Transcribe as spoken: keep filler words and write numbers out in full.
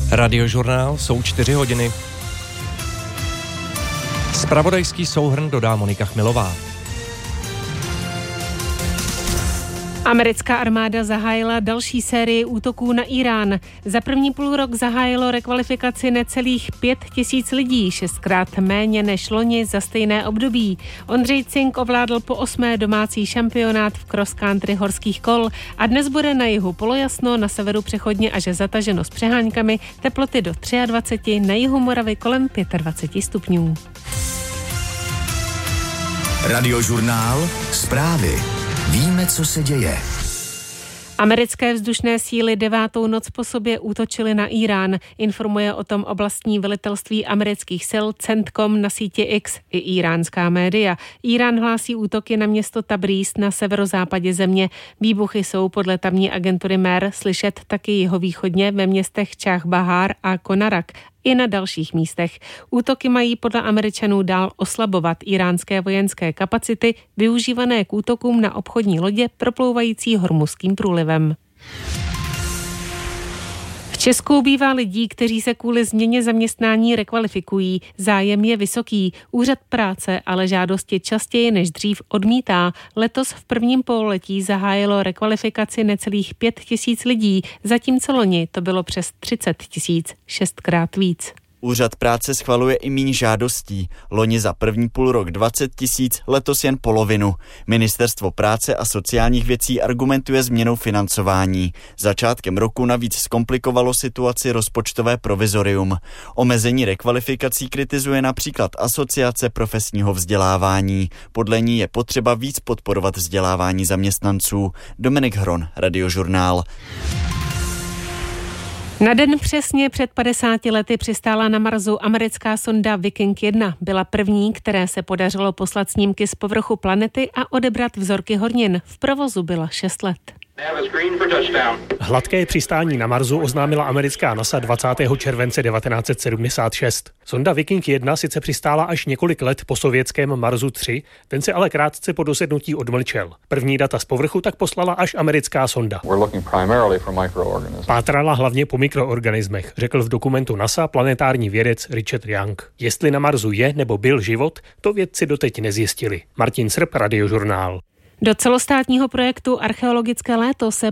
Radiožurnál, jsou čtyři hodiny. Zpravodajský souhrn dodá Monika Chmilová. Americká armáda zahájila další sérii útoků na Írán. Za první půlrok zahájilo rekvalifikaci necelých pět tisíc lidí, šestkrát méně než loni za stejné období. Ondřej Cink ovládl po osmé domácí šampionát v cross country horských kol a dnes bude na jihu polojasno, na severu přechodně až zataženo s přeháňkami, teploty do dvacet tři, na jihu Moravy kolem dvacet pět stupňů. Radiožurnál, zprávy. Víme, co se děje. Americké vzdušné síly devátou noc po sobě útočily na Írán. Informuje o tom oblastní velitelství amerických sil CENTCOM na síti X i íránská média. Írán hlásí útoky na město Tabrís na severozápadě země. Výbuchy jsou podle tamní agentury M E R slyšet taky jihovýchodně ve městech Čach Bahar a Konarak. I na dalších místech. Útoky mají podle Američanů dál oslabovat íránské vojenské kapacity využívané k útokům na obchodní lodě proplouvající Hormuzským průlivem. V Česku bývá lidí, kteří se kvůli změně zaměstnání rekvalifikují. Zájem je vysoký. Úřad práce ale žádosti častěji než dřív odmítá. Letos v prvním pololetí zahájilo rekvalifikaci necelých pět tisíc lidí, zatímco loni to bylo přes třicet tisíc, šestkrát víc. Úřad práce schvaluje i míň žádostí. Loni za první půlrok dvacet tisíc, letos jen polovinu. Ministerstvo práce a sociálních věcí argumentuje změnou financování. Začátkem roku navíc zkomplikovalo situaci rozpočtové provizorium. Omezení rekvalifikací kritizuje například Asociace profesního vzdělávání. Podle ní je potřeba víc podporovat vzdělávání zaměstnanců. Dominik Hron, Radiožurnál. Na den přesně před padesáti lety přistála na Marsu americká sonda Viking jedna. Byla první, které se podařilo poslat snímky z povrchu planety a odebrat vzorky hornin. V provozu byla šest let. Hladké přistání na Marsu oznámila americká NASA dvacátého července devatenáct set sedmdesát šest. Sonda Viking jedna sice přistála až několik let po sovětském Marsu tři, ten se ale krátce po dosednutí odmlčel. První data z povrchu tak poslala až americká sonda. Pátrala hlavně po mikroorganismech, řekl v dokumentu NASA planetární vědec Richard Young. Jestli na Marsu je nebo byl život, to vědci doteď nezjistili. Martin Srb, Radiožurnál. Do celostátního projektu Archeologické léto se